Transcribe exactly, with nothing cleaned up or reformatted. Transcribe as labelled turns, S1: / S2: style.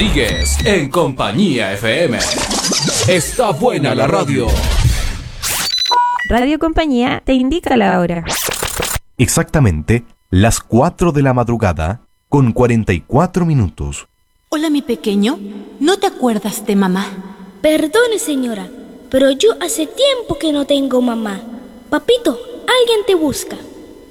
S1: Sigues en Compañía F M. Está buena la radio.
S2: Radio Compañía te indica la hora.
S3: Exactamente las cuatro de la madrugada con cuarenta y cuatro minutos.
S4: Hola, mi pequeño. ¿No te acuerdas de mamá?
S5: Perdone, señora, pero yo hace tiempo que no tengo mamá. Papito, alguien te busca.